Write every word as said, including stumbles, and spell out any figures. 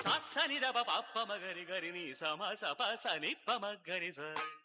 సా సని దప పప్ప మగరి గరి ని సమ సప సని పమ గరి స